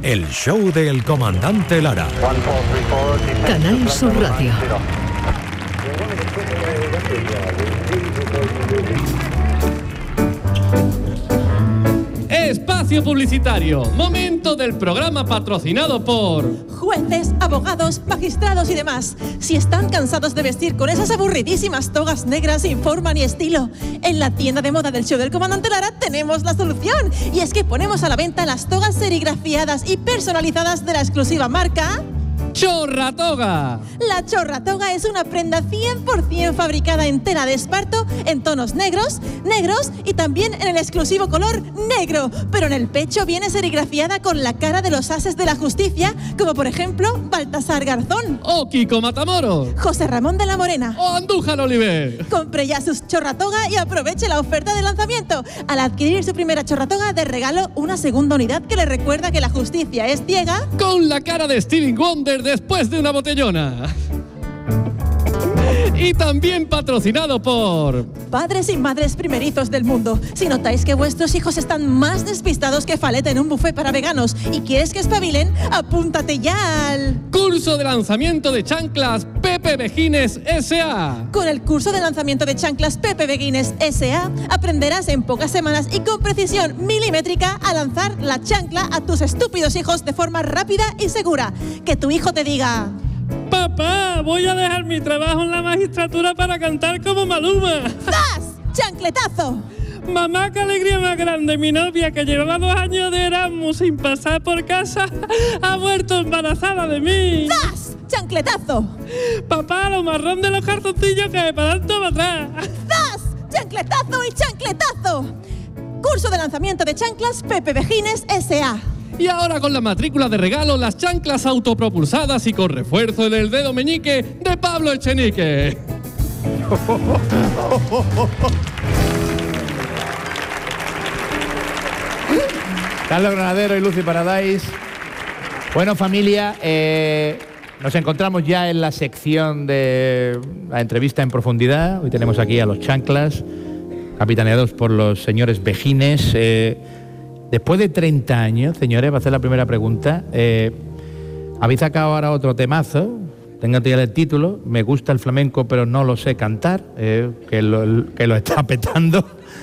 El show del comandante Lara. Canal Sur Radio. Espacio publicitario. Momento del programa patrocinado por jueces, abogados, magistrados y demás. Si están cansados de vestir con esas aburridísimas togas negras sin forma ni estilo, en la tienda de moda del show del comandante Lara tenemos la solución. Y es que ponemos a la venta las togas serigrafiadas y personalizadas de la exclusiva marca Chorratoga. La Chorratoga es una prenda 100% fabricada en tela de esparto en tonos negros y también en el exclusivo color negro. Pero en el pecho viene serigrafiada con la cara de los ases de la justicia, como por ejemplo Baltasar Garzón, o Kiko Matamoros, José Ramón de la Morena o Andújar Oliver. Compre ya sus Chorratoga y aproveche la oferta de lanzamiento. Al adquirir su primera Chorratoga, de regalo una segunda unidad que le recuerda que la justicia es ciega, con la cara de Stevie Wonder después de una botellona. Y también patrocinado por padres y madres primerizos del mundo. Si notáis que vuestros hijos están más despistados que faleta en un buffet para veganos y quieres que espabilen, apúntate ya al curso de lanzamiento de chanclas Pepe Begines S.A. Con el curso de lanzamiento de chanclas Pepe Begines S.A. aprenderás en pocas semanas y con precisión milimétrica a lanzar la chancla a tus estúpidos hijos de forma rápida y segura. Que tu hijo te diga: papá, voy a dejar mi trabajo en la magistratura para cantar como Maluma. ¡Zas! ¡Chancletazo! Mamá, qué alegría más grande. Mi novia, que llevaba 2 años de Erasmus sin pasar por casa, ha vuelto embarazada de mí. ¡Zas! ¡Chancletazo! Papá, lo marrón de los cartoncillos que para adelante o para atrás. ¡Zas! ¡Chancletazo y chancletazo! Curso de lanzamiento de chanclas Pepe Begines S.A. Y ahora con la matrícula de regalo, las chanclas autopropulsadas y con refuerzo en el dedo meñique de Pablo Echenique. Carlos Granadero y Lucy Paradise. Bueno, familia, nos encontramos ya en la sección de la entrevista en profundidad. Hoy tenemos aquí a los chanclas, capitaneados por los señores Begines. Después de 30 años, señores, va a ser la primera pregunta. Habéis sacado ahora otro temazo, téngate ya el título, Me gusta el flamenco pero no lo sé cantar, que lo está petando.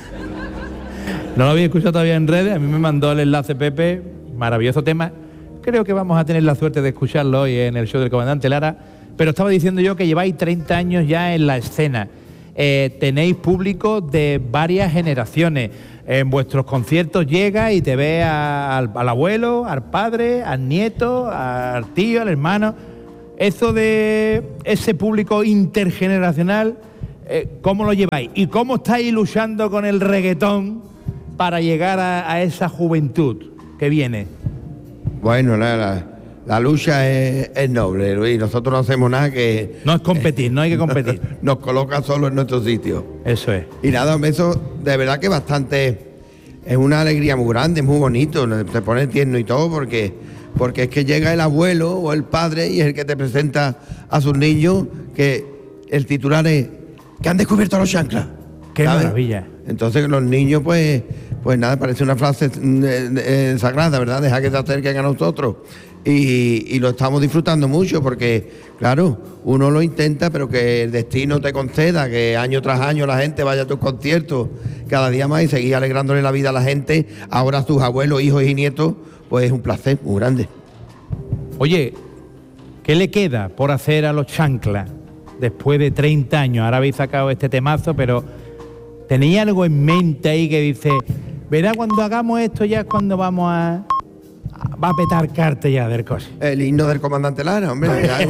No lo habéis escuchado todavía en redes, a mí me mandó el enlace Pepe, maravilloso tema. Creo que vamos a tener la suerte de escucharlo hoy en el show del comandante Lara, pero estaba diciendo yo que lleváis 30 años ya en la escena. Tenéis público de varias generaciones. En vuestros conciertos llega y te ve al abuelo, al padre, al nieto, al tío, al hermano. Eso de ese público intergeneracional, ¿cómo lo lleváis? ¿Y cómo estáis luchando con el reggaetón para llegar a esa juventud que viene? Bueno, la lucha es noble, Luis. Nosotros no hacemos nada que... No es competir, no hay que competir. Nos coloca solo en nuestro sitio. Eso es. Y nada, eso de verdad que bastante... Es una alegría muy grande, muy bonito. Te pone tierno y todo porque es que llega el abuelo o el padre y es el que te presenta a sus niños, que el titular es que han descubierto los chanclas. ¡Qué maravilla! Entonces los niños pues nada, parece una frase sagrada, ¿verdad? Deja que te acerquen a nosotros. Y lo estamos disfrutando mucho porque, claro, uno lo intenta, pero que el destino te conceda que año tras año la gente vaya a tus conciertos cada día más y seguir alegrándole la vida a la gente, ahora a tus abuelos, hijos y nietos, pues es un placer muy grande. Oye, ¿qué le queda por hacer a los chanclas después de 30 años? Ahora habéis sacado este temazo, pero ¿tenéis algo en mente ahí que dice, verá, cuando hagamos esto ya es cuando va a petar cartas ya del cosas? El himno del comandante Lara, hombre.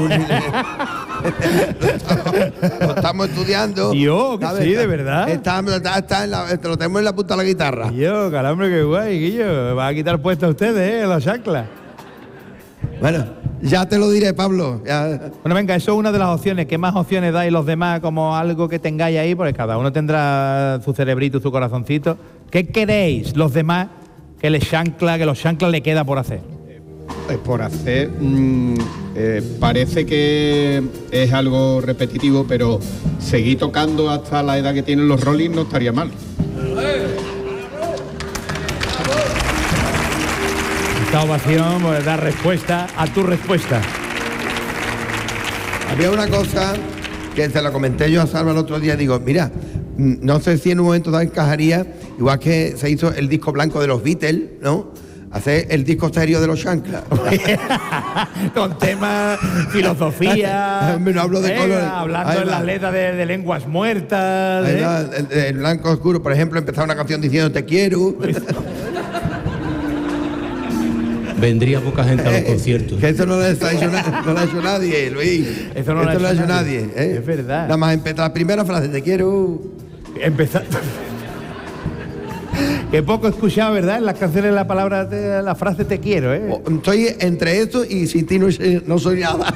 Lo estamos estudiando. Yo, que sí, de verdad. Lo tenemos en la punta de la guitarra. Yo, calambre, qué guay, Guillo. Va a quitar puesto a ustedes, los chanclas. Bueno, ya te lo diré, Pablo. Ya. Bueno, venga, eso es una de las opciones. ¿Qué más opciones dais los demás como algo que tengáis ahí? Porque cada uno tendrá su cerebrito, su corazoncito. ¿Qué queréis los demás que los chanclas le queda por hacer? Por hacer, parece que es algo repetitivo, pero seguir tocando hasta la edad que tienen los Rolling no estaría mal. Esta ovación pues, da respuesta a tu respuesta. Había una cosa que se la comenté yo a Salva el otro día. Digo, mira, no sé si en un momento dado encajaría, igual que se hizo el disco blanco de los Beatles, ¿no? Hacer el disco serio de los Chanclas. Con temas, filosofía. No hablo de colores. Hablando en las letras de lenguas muertas. El blanco oscuro, por ejemplo, empezar una canción diciendo te quiero. Vendría poca gente a los conciertos. Que eso no lo ha hecho nadie, Luis. Eso no lo ha hecho nadie. Es verdad. Nada más empezar la primera frase, te quiero. Empezar. Que poco he escuchado, ¿verdad? En las canciones la frase te quiero, ¿eh? Estoy entre esto y sin ti no soy nada.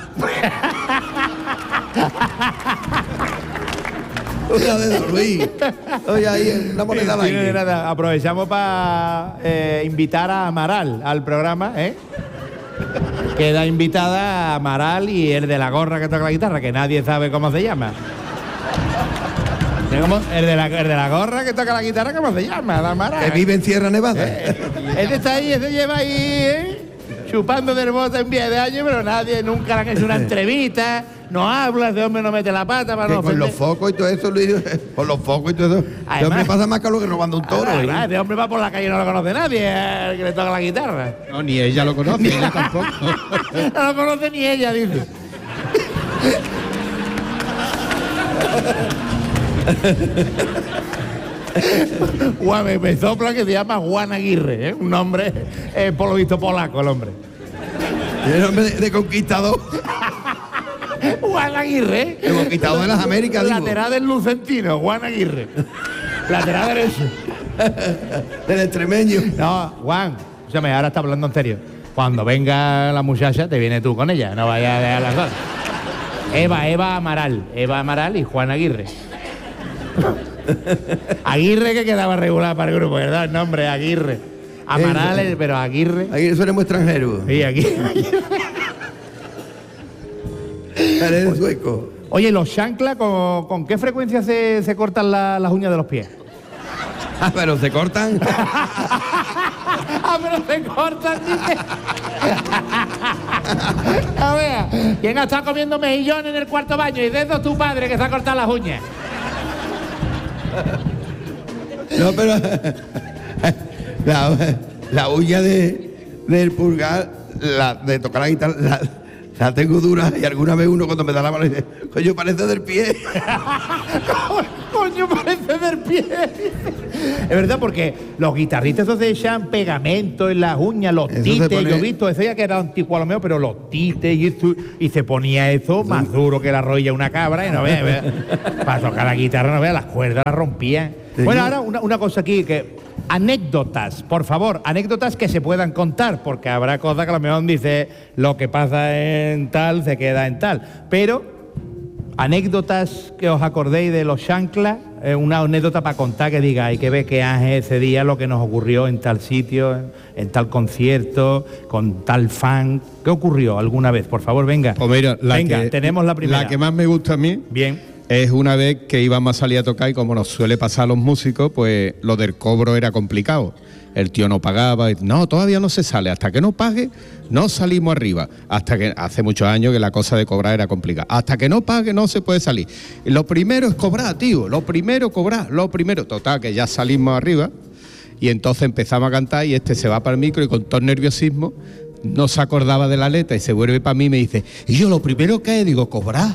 Una de dos, Luis. Oye, ahí una moneda al aire. Nada. Aprovechamos para invitar a Amaral al programa, ¿eh? Queda invitada a Amaral y el de la gorra que toca la guitarra, que nadie sabe cómo se llama. El de la gorra que toca la guitarra, ¿cómo se llama? La Amaral. Que vive en Sierra Nevada. Él está ahí, ese lleva ahí, chupando del bote en 10 de años, pero nadie nunca le han hecho una entrevista. No habla, ese hombre no mete la pata para no con los focos y todo eso, Luis, con los focos y todo eso. Ese hombre pasa más calor que robando un toro. Ese hombre va por la calle y no lo conoce nadie, el que le toca la guitarra. No, ni ella lo conoce, ella tampoco. No lo conoce ni ella, dice. Me sopla que se llama Juan Aguirre, ¿eh? Un nombre, por lo visto, polaco el hombre. El nombre de conquistador. Juan Aguirre. El conquistador de las Américas. Lateral del Lucentino, Juan Aguirre. Lateral derecho. Del extremeño. No, Juan, escúchame, ahora está hablando en serio. Cuando venga la muchacha, te vienes tú con ella, no vayas a dejar las dos. Eva Amaral y Juan Aguirre. Aguirre que quedaba regular para el grupo, ¿verdad? El nombre, Aguirre. Amaral, pero Aguirre. Aguirre suena muy extranjero. Sí, Aguirre. Eres sueco. Oye, los chanclas, ¿con qué frecuencia se cortan las uñas de los pies? Ah, pero se cortan. Pero se cortan, dice. A ver, ¿quién ha estado comiendo mejillón en el cuarto baño? Y de eso tu padre que se ha cortado las uñas. No, pero la uña del pulgar, de tocar la guitarra, la tengo dura y alguna vez uno cuando me da la mano dice, coño, parece del pie. Coño, parece del pie. Es verdad, porque los guitarristas se echan pegamento en las uñas, los tites, yo he visto, eso ya que era antiguo a lo mejor, pero los tites y se ponía eso más duro que la rodilla de una cabra y no veas, para tocar la guitarra, no veas, las cuerdas las rompían. Sí. Bueno, ahora una cosa aquí, que anécdotas, por favor, anécdotas que se puedan contar, porque habrá cosas que a lo mejor dice lo que pasa en tal se queda en tal, pero anécdotas que os acordéis de los chanclas, una anécdota para contar que diga, hay que ver que Ángel ese día lo que nos ocurrió en tal sitio, en tal concierto, con tal fan. ¿Qué ocurrió alguna vez? Por favor, venga. Pues mira, tenemos la primera. La que más me gusta a mí. Bien. Es una vez que íbamos a salir a tocar y como nos suele pasar a los músicos, pues lo del cobro era complicado. El tío no pagaba, y, no, todavía no se sale, hasta que no pague, no salimos arriba. Hasta que hace muchos años que la cosa de cobrar era complicada. Hasta que no pague no se puede salir. Y lo primero es cobrar, tío, lo primero. Total, que ya salimos arriba y entonces empezamos a cantar y este se va para el micro y con todo el nerviosismo no se acordaba de la letra y se vuelve para mí y me dice, y yo lo primero que digo, cobrar.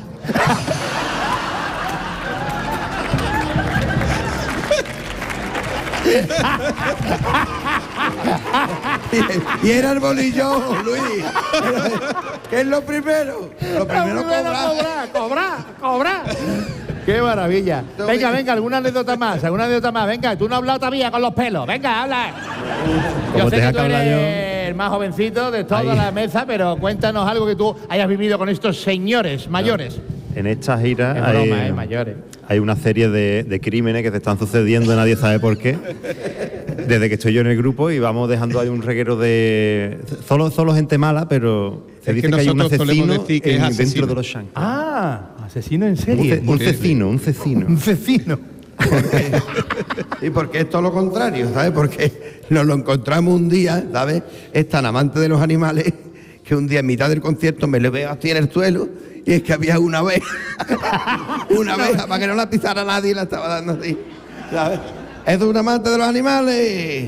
Y era el bolillo, Luis. ¿Qué es lo primero? Lo primero cobrar. ¡Qué maravilla! Venga, alguna anécdota más. Venga, tú no has hablado todavía con los pelos. Venga, habla. Yo sé que tú eres el más jovencito de toda la mesa, pero cuéntanos algo que tú hayas vivido con estos señores mayores. En esta gira mayores. Hay una serie de crímenes que se están sucediendo y nadie sabe por qué. Desde que estoy yo en el grupo y vamos dejando ahí un reguero de... Solo gente mala, pero se dice que hay un asesino dentro de los chanclas. Ah, asesino en serie. Un cecino. Porque es todo lo contrario, ¿sabes? Porque nos lo encontramos un día, ¿sabes? Es tan amante de los animales que un día en mitad del concierto me le veo así en el suelo y es que había una abeja, para que no la pisara nadie y la estaba dando así, ¿sabes? Es un amante de los animales.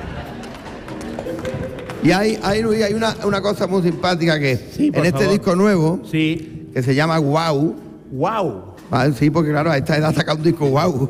Y hay una cosa muy simpática que en este disco nuevo, que se llama Wow. Wow. Sí, porque claro, a esta edad saca un disco wow.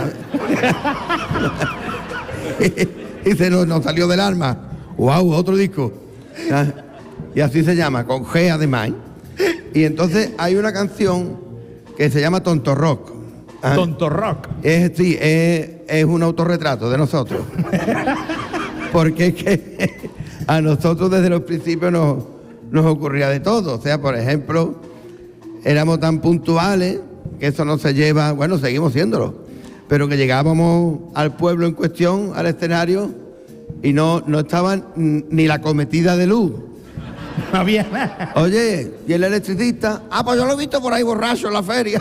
Y se nos salió del alma. Wow, otro disco. Y así se llama, con G además. Y entonces hay una canción que se llama Tonto Rock. Tonto Rock. Es un autorretrato de nosotros. Porque es que a nosotros desde los principios nos ocurría de todo. O sea, por ejemplo, éramos tan puntuales que eso no se lleva, bueno, seguimos siéndolo, pero que llegábamos al pueblo en cuestión, al escenario, y no estaba ni la cometida de luz. No había nada. Oye, ¿y el electricista? Ah, pues yo lo he visto por ahí borracho en la feria.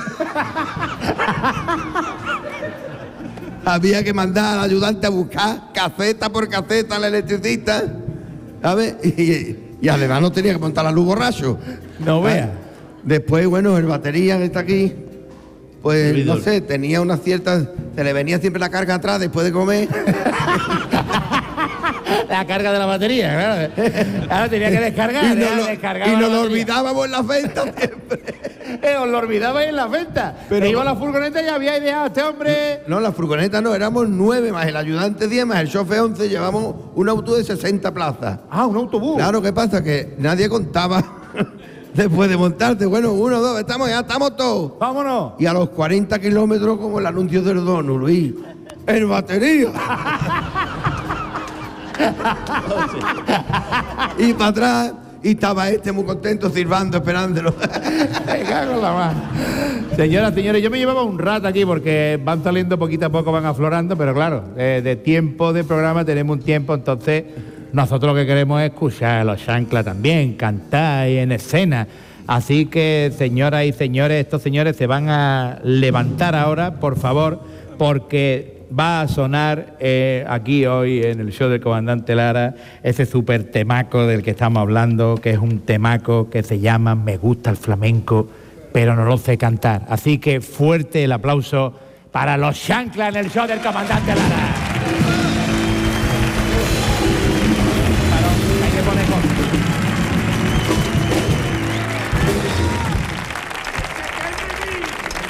Había que mandar al ayudante a buscar caseta por caseta al electricista, ¿sabes? Y además no tenía que montar la luz borracho. No vea. Después, bueno, el batería que está aquí, pues no sé, tenía una cierta... Se le venía siempre la carga atrás después de comer. La carga de la batería, claro. Claro, tenía que descargar. Y nos lo olvidábamos en la venta siempre. Os lo olvidabais en la venta. Pero iba a la furgoneta y habíais dejado a este hombre... No, la furgoneta no, éramos 9, más el ayudante 10, más el chofer 11, llevamos un autobús de 60 plazas. Ah, un autobús. Claro, ¿qué pasa? Que nadie contaba... Después de montarte, bueno, 1, 2, ya estamos todos. ¡Vámonos! Y a los 40 kilómetros, como el anuncio del Dono, Luis, el batería. Y para atrás, y estaba muy contento, silbando, esperándolo. Me cago en la mano. Señoras, señores, yo me llevaba un rato aquí porque van saliendo poquito a poco, van aflorando, pero claro, de tiempo de programa tenemos un tiempo, entonces... Nosotros lo que queremos es escuchar a los chanclas también, cantar en escena. Así que, señoras y señores, estos señores se van a levantar ahora, por favor, porque va a sonar aquí hoy en el show del Comandante Lara ese súper temaco del que estamos hablando, que es un temaco que se llama Me gusta el flamenco, pero no lo sé cantar. Así que fuerte el aplauso para los chanclas en el show del Comandante Lara.